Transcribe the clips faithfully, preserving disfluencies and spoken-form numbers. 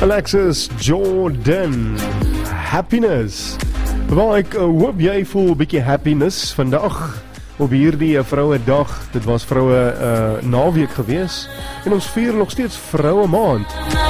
Alexis Jordan, Happiness. Wel, ek uh, hoop jy voel 'n bietjie happiness vandag op hierdie uh, vroue dag. Dit was vroue uh, naweek gewees en ons vier nog steeds vroue maand.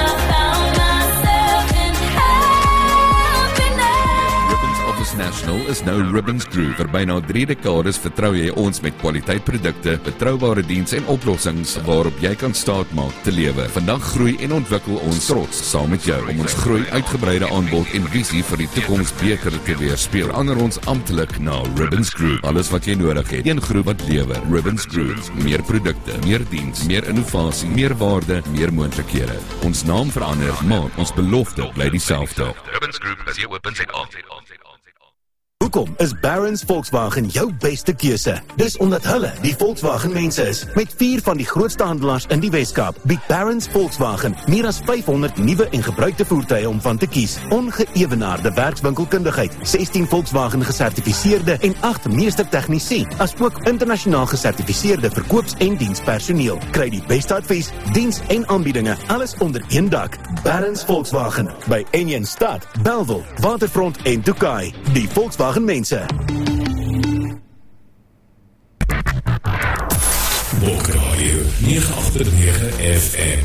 National is nou Ribbons Group. Vir byna drie dekades vertrou jy ons met kwaliteitprodukte, betroubare diens en oplossings waarop jy kan staatmaak te lewe. Vandag groei en ontwikkel ons trots saam met jou om ons groei, uitgebreide aanbod en visie vir die toekoms beter te weerspieël. Verander ons amptelik na Ribbons Group. Alles wat jy nodig het. Een groep wat lewer. Ribbons Group. Meer produkte, meer diens, meer innovasie, meer waarde, meer moontlikhede. Ons naam verander, maar ons belofte bly dieselfde. Ribbons Group is jou open set aan. Hoekom is Barron's Volkswagen jou beste keuse? Dis omdat hulle die Volkswagen mense is. Met vier van die grootste handelaars in die Weskaap bied Barron's Volkswagen meer as vyfhonderd nuwe en gebruikte voertuie om van te kies. Ongeëwenaarde werkswinkelkundigheid, sestien Volkswagen gesertifiseerde en agt meester tegnisie, asook internasionaal gesertifiseerde verkoops- en dienspersoneel. Kry die beste advies, diens en aanbiedinge, alles onder een dak. Barron's Volkswagen by Enjen Stad, Bellville, Waterfront en Tokai. Die Volkswagen mense. Bokradio nege agt nege F M.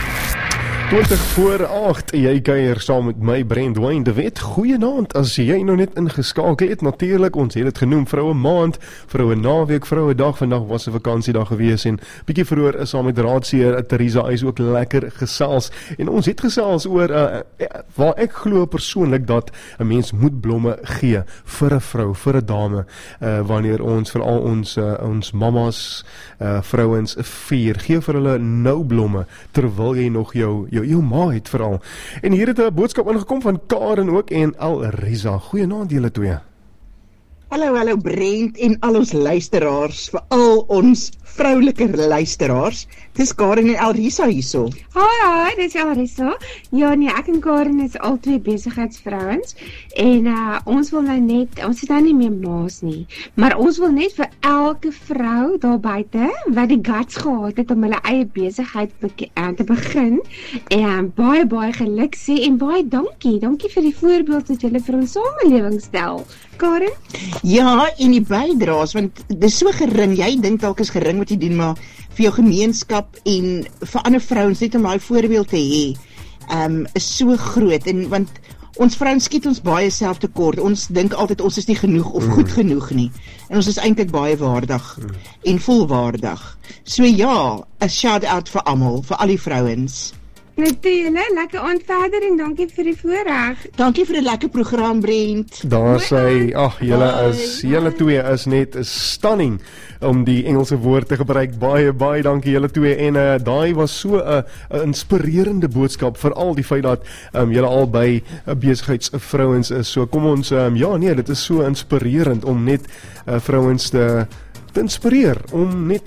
twintig voor agt, jy kuier saam met my Brent Wayne de Wet. Goeienaand, as jy nou net ingeskakel het, natuurlik, ons het dit genoem, vroue maand, vroue naweek, vroue dag, vandag was 'n vakansiedag gewees en bietjie vroeër is saam met raadseer Theresa is ook lekker gesels en ons het gesels oor, uh, waar ek glo persoonlik dat 'n mens moet blomme gee vir 'n vrou, vir 'n dame, uh, wanneer ons veral ons, uh, ons mamas, uh, vrouens vier, gee vir hulle nou blomme, terwyl jy nog jou jou, jou ma het veral. En hier het 'n boodskap ingekom van Karen ook en Elrisa. Goeienaand julle twee. Hallo, hallo Brent en al ons luisteraars, vir al ons vroulike luisteraars. Dis Karen en Elrisa hierso. Hoi, hoi, dis Elrisa. Ja nee, ek en Karen is al twee besigheidsvrouens en uh, ons wil nou net, ons is nou nie meer maas nie, maar ons wil net vir elke vrou daar buite wat die guts gehad het om hulle eie besigheid be- uh, te begin en uh, baie baie geluk sê en baie dankie, dankie vir die voorbeeld wat julle vir ons samelewing stel. Karen? Ja, en die bydraes, want dis so gering, jy dink dalk is gering wat jy doen, maar vir jou gemeenskap en vir ander vrouens net om daai voorbeeld te hê, um, is so groot, en want ons vrouens skiet ons baie self tekort, ons dink altyd ons is nie genoeg of goed genoeg nie, en ons is eintlik baie waardig en volwaardig. So ja, 'n shout out vir almal, vir al die vrouens. Natuurlijk, lekker aand verder en dankie vir die voorreg. Dankie vir 'n lekker program, Brent. Daar sê, ag, julle is, julle twee is net stunning om die Engelse woord te gebruik. Baie, baie dankie julle twee. En uh, daai was so 'n uh, uh, inspirerende boodskap, veral die feit dat um, julle albei uh, besigheidsvrouens is. So kom ons, um, ja nee, dit is so inspirerend om net uh, vrouens te, te inspireer, om net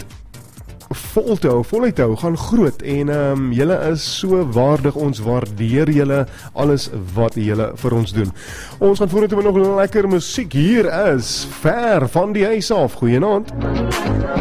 vol te hou, voluit te hou, gaan groot en um, julle is so waardig, ons waardeer julle alles wat julle vir ons doen. Ons gaan vorentoe met nog lekker musiek. Hier is Ver van die huis af. Goeienaand.